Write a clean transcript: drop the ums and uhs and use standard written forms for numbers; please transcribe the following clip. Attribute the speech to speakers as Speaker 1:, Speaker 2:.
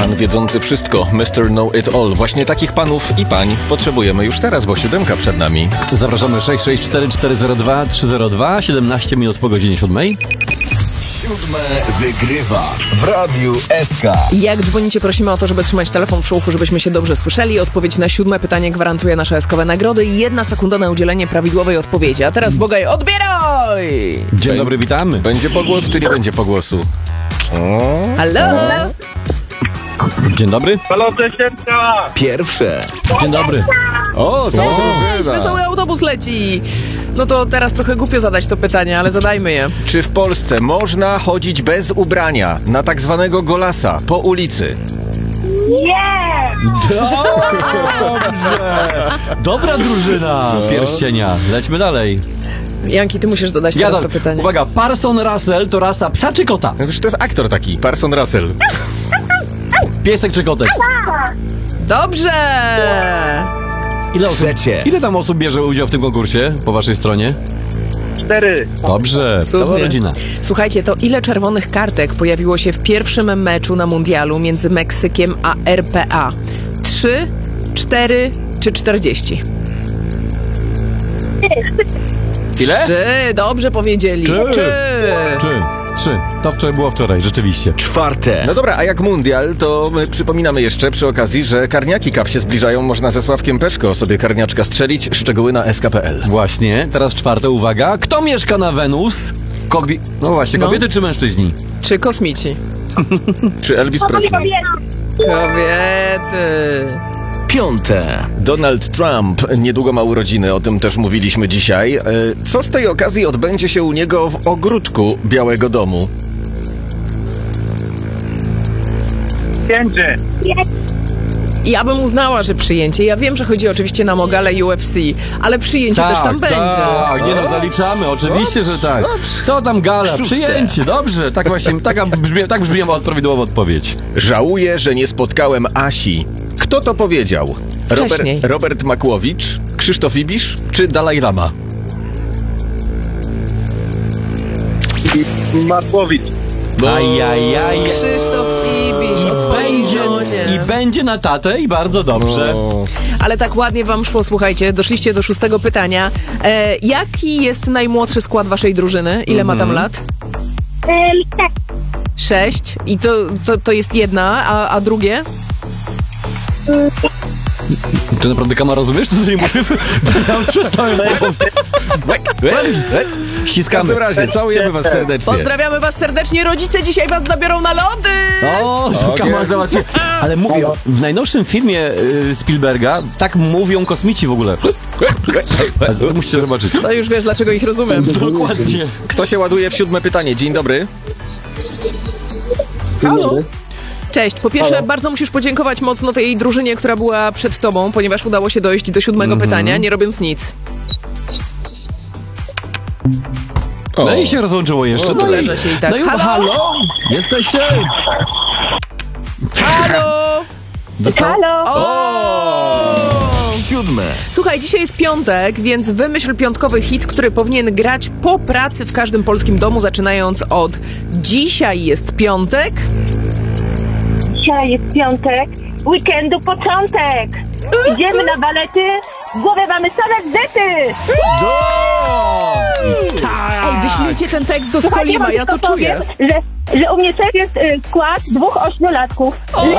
Speaker 1: Pan wiedzący wszystko, Mr. Know It All. Właśnie takich panów i pań potrzebujemy już teraz, bo 7 przed nami.
Speaker 2: Zapraszamy 664 402 302, 17 minut po godzinie 7.
Speaker 3: 7 wygrywa w Radiu SK.
Speaker 4: Jak dzwonicie, prosimy o to, żeby trzymać telefon przy uchu, żebyśmy się dobrze słyszeli. Odpowiedź na 7 pytanie gwarantuje nasze SK-owe nagrody i 1 sekunda na udzielenie prawidłowej odpowiedzi. A teraz Bogaj, odbieraj!
Speaker 2: Dzień dobry, witamy.
Speaker 1: Będzie pogłos, czy nie będzie pogłosu?
Speaker 4: Halo?
Speaker 2: Dzień dobry.
Speaker 5: Halo, Ciesiemka!
Speaker 3: Pierwsze.
Speaker 2: Dzień dobry. O, co?
Speaker 4: Cześć, wesoły autobus leci! No to teraz trochę głupio zadać to pytanie, ale zadajmy je.
Speaker 1: Czy w Polsce można chodzić bez ubrania na tak zwanego golasa po ulicy?
Speaker 2: Dobrze. Dobra drużyna pierścienia. Lećmy dalej.
Speaker 4: Janki, ty musisz zadać teraz to pytanie.
Speaker 2: Uwaga, Parson Russell to rasa psa czy kota?
Speaker 1: No, to jest aktor taki, Parson Russell.
Speaker 2: Piesek czy kotek?
Speaker 4: Dobrze!
Speaker 3: Trzecie.
Speaker 2: Ile tam osób bierze udział w tym konkursie po waszej stronie?
Speaker 5: 4.
Speaker 2: Dobrze, cała
Speaker 4: Cudnie.
Speaker 2: rodzina.
Speaker 4: Słuchajcie, to ile czerwonych kartek pojawiło się w pierwszym meczu na mundialu między Meksykiem a RPA? 3, 4 czy 40?
Speaker 1: Ile?
Speaker 4: 3, dobrze powiedzieli.
Speaker 2: Trzy. To wczoraj było wczoraj, rzeczywiście.
Speaker 3: Czwarte.
Speaker 1: No dobra, a jak mundial, to my przypominamy jeszcze przy okazji, że karniaki Cup się zbliżają. Można ze Sławkiem Peszko sobie karniaczka strzelić. Szczegóły na sk.pl.
Speaker 2: Właśnie, teraz czwarte, uwaga. Kto mieszka na Wenus? No właśnie, kobiety czy mężczyźni?
Speaker 4: Czy kosmici?
Speaker 1: Czy Elvis Presley?
Speaker 4: Kobiety.
Speaker 3: Piąte.
Speaker 1: Donald Trump niedługo ma urodziny, o tym też mówiliśmy dzisiaj. Co z tej okazji odbędzie się u niego w ogródku Białego Domu?
Speaker 5: Pięcie.
Speaker 4: Ja bym uznała, że przyjęcie. Ja wiem, że chodzi oczywiście nam o galę UFC, ale przyjęcie też tam będzie.
Speaker 2: Tak, nie no, zaliczamy, oczywiście, że tak. Co tam gala?
Speaker 3: Szóste.
Speaker 2: Przyjęcie, dobrze. Tak właśnie, tak brzmi prawidłowa odpowiedź.
Speaker 1: Żałuję, że nie spotkałem Asi. Kto to powiedział?
Speaker 4: Wcześniej.
Speaker 1: Robert Makłowicz, Krzysztof Ibisz czy Dalaj Lama?
Speaker 5: Makłowicz.
Speaker 2: Ajajaj.
Speaker 4: Krzysztof Ibisz o swojej żonie.
Speaker 2: I będzie na tatę i bardzo dobrze.
Speaker 1: O,
Speaker 4: Ale tak ładnie wam szło, słuchajcie, doszliście do 6 pytania. Jaki jest najmłodszy skład waszej drużyny? Ile ma tam lat? 6. I to jest jedna, a drugie?
Speaker 2: Ty naprawdę, Kama, rozumiesz, to co nie mówię? Ja przestałem.
Speaker 1: w
Speaker 2: Ściskamy.
Speaker 1: każdym razie, całujemy was serdecznie.
Speaker 4: Pozdrawiamy was serdecznie, rodzice dzisiaj was zabiorą na lody!
Speaker 2: O,
Speaker 1: Okej.
Speaker 2: Kama załatwi. Ale mówię, w najnowszym filmie Spielberga tak mówią kosmici w ogóle. To musicie zobaczyć.
Speaker 4: To już wiesz, dlaczego ich rozumiem.
Speaker 2: Dokładnie.
Speaker 1: Kto się ładuje w 7 pytanie? Dzień dobry.
Speaker 2: Halo?
Speaker 4: Cześć, po pierwsze bardzo musisz podziękować mocno tej drużynie, która była przed tobą, ponieważ udało się dojść do 7 pytania, nie robiąc nic.
Speaker 2: No i się rozłączyło jeszcze. No i,
Speaker 4: Leżę się i tak.
Speaker 2: no i
Speaker 4: Halo?
Speaker 2: halo? Jesteście?
Speaker 4: Halo!
Speaker 6: Halo!
Speaker 4: O!
Speaker 3: 7.
Speaker 4: Słuchaj, dzisiaj jest piątek, więc wymyśl piątkowy hit, który powinien grać po pracy w każdym polskim domu, zaczynając od dzisiaj jest piątek.
Speaker 6: Dzisiaj jest piątek, weekendu początek. Idziemy na balety, w głowie mamy same zety.
Speaker 4: Ej, wyślijcie ten tekst do
Speaker 6: Słuchajcie,
Speaker 4: Skolima,
Speaker 6: wam
Speaker 4: ja to
Speaker 6: tylko
Speaker 4: czuję.
Speaker 6: powiem, że u mnie też jest skład 2 8-latków.